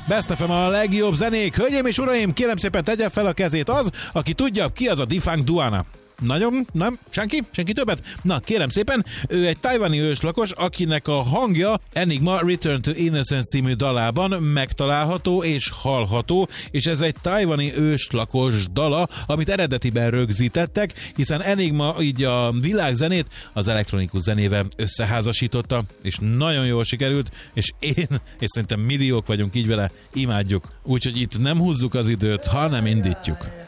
Best FM a legjobb zenék. Hölgyeim és uraim, kérem szépen tegye fel a kezét az, aki tudja, ki az a Defunk Duana. Nagyon? Nem? Senki? Senki többet? Na, kérem szépen, ő egy tajvani őslakos, akinek a hangja Enigma Return to Innocence című dalában megtalálható és hallható, és ez egy tajvani őslakos dala, amit eredetiben rögzítettek, hiszen Enigma így a világzenét az elektronikus zenével összeházasította, és nagyon jól sikerült, és én, és szerintem milliók vagyunk így vele, imádjuk. Úgyhogy itt nem húzzuk az időt, hanem indítjuk.